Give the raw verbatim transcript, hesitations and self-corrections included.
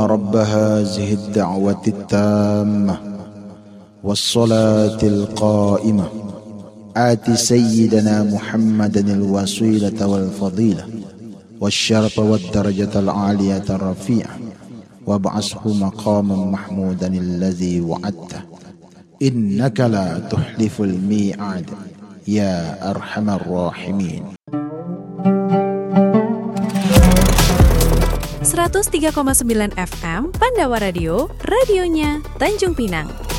رب هذه الدعوة التامة والصلاة القائمة آت سيدنا محمدا الوسيلة والفضيلة والشرف والدرجة العالية الرفيعة وابعثه مقاما محمودا الذي وعدته إنك لا تخلف الميعاد يا أرحم الراحمين. seratus tiga koma sembilan F M Pandawa Radio, radionya Tanjung Pinang.